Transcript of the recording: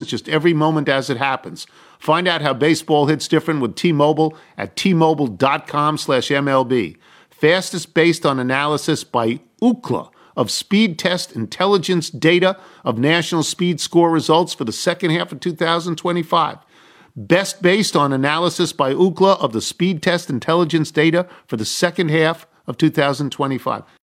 just every moment as it happens. Find out how baseball hits different with T-Mobile at T-Mobile.com/MLB. Fastest based on analysis by Ookla of Speed Test Intelligence data of national speed score results for the second half of 2025. Best based on analysis by Ookla of the Speed Test Intelligence data for the second half of 2025.